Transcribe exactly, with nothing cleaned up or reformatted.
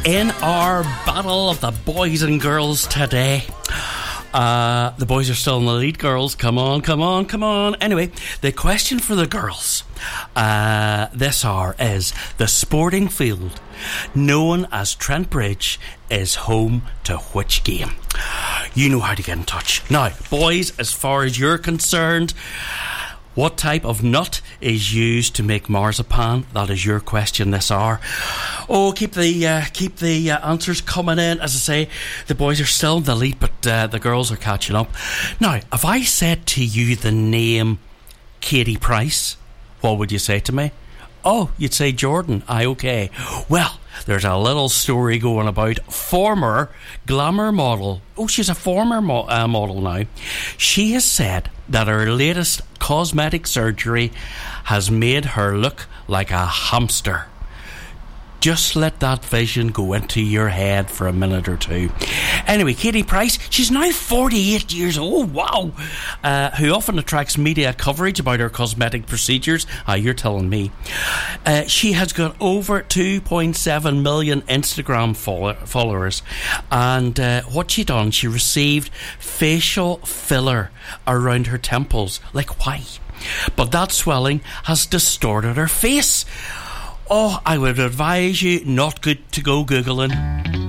In our battle of the boys and girls today, uh, the boys are still in the lead. Girls, come on, come on, come on. Anyway, the question for the girls uh, this hour is: the sporting field known as Trent Bridge is home to which game? You know how to get in touch. Now, boys, as far as you're concerned, what type of nut is used to make marzipan? That is your question this hour. Oh, keep the uh, keep the uh, answers coming in. As I say, the boys are still in the lead, but uh, the girls are catching up. Now, if I said to you the name Katie Price, what would you say to me? Oh, you'd say Jordan. Aye, okay. Well, there's a little story going about former glamour model. Oh, she's a former mo- uh, model now. She has said that her latest cosmetic surgery has made her look like a hamster. Just let that vision go into your head for a minute or two. Anyway, Katie Price, she's now forty-eight years old, wow, uh, who often attracts media coverage about her cosmetic procedures. Ah, you're telling me. Uh, she has got over two point seven million Instagram follow- followers. And uh, what she done, she received facial filler around her temples. Like, why? But that swelling has distorted her face. Oh, I would advise you not good to go Googling.